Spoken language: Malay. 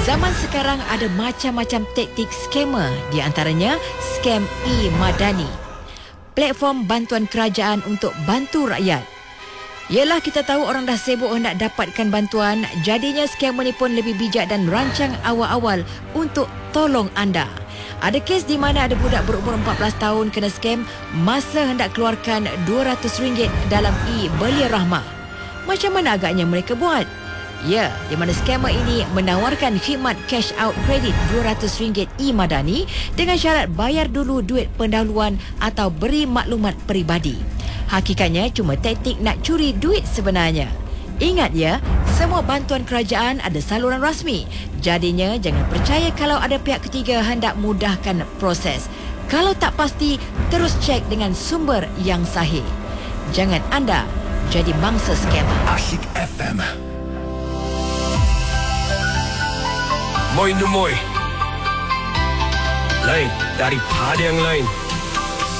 Zaman sekarang ada macam-macam taktik scammer, di antaranya scam e-Madani, platform bantuan kerajaan untuk bantu rakyat. Yelah, kita tahu orang dah sibuk hendak dapatkan bantuan, jadinya scammer ni pun lebih bijak dan merancang awal-awal untuk tolong anda. Ada kes di mana ada budak berumur 14 tahun kena scam masa hendak keluarkan RM200 dalam e-Belia Rahmah. Macam mana agaknya mereka buat? Ya, di mana scammer ini menawarkan khidmat cash out kredit RM200 e-Madani dengan syarat bayar dulu duit pendahuluan atau beri maklumat peribadi. Hakikatnya cuma taktik nak curi duit sebenarnya. Ingat ya, semua bantuan kerajaan ada saluran rasmi. Jadinya jangan percaya kalau ada pihak ketiga hendak mudahkan proses. Kalau tak pasti, terus cek dengan sumber yang sahih. Jangan anda jadi mangsa scammer. Asyik FM. Moi Numoy. Lain daripada yang lain.